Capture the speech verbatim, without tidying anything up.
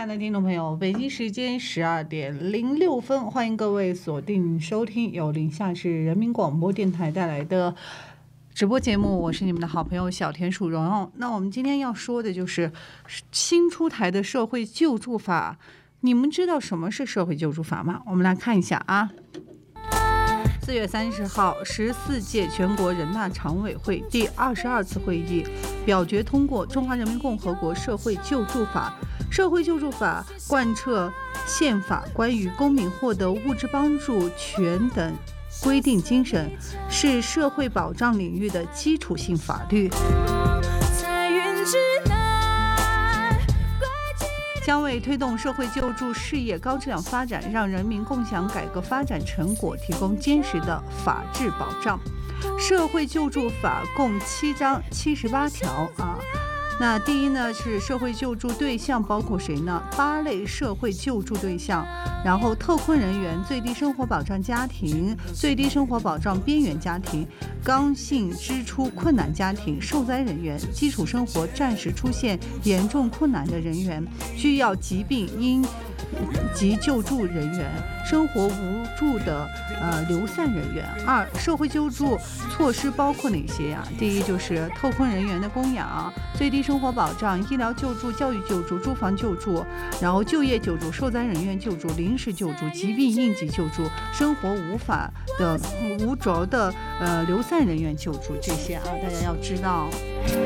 爱的听众朋友，北京时间十二点零六分，欢迎各位锁定收听由宁夏市人民广播电台带来的直播节目，我是你们的好朋友小田鼠荣。那我们今天要说的就是新出台的社会救助法，你们知道什么是社会救助法吗？我们来看一下啊。四月三十号，十四届全国人大常委会第二十二次会议表决通过《中华人民共和国社会救助法》。社会救助法贯彻宪法关于公民获得物质帮助权等规定精神，是社会保障领域的基础性法律。将为推动社会救助事业高质量发展，让人民共享改革发展成果提供坚实的法治保障。社会救助法共七章七十八条啊。那第一呢是社会救助对象包括谁呢？八类社会救助对象，然后特困人员、最低生活保障家庭、最低生活保障边缘家庭、刚性支出困难家庭、受灾人员、基础生活暂时出现严重困难的人员、需要疾病应急救助人员、生活无助的呃流散人员。二、社会救助措施包括哪些呀？第一就是特困人员的供养、最低生活保障、医疗救助、教育救助、住房救助，然后就业救助、受灾人员救助、临时救助、疾病应急救助、生活无法的无着的呃流散人员救助，这些啊大家要知道。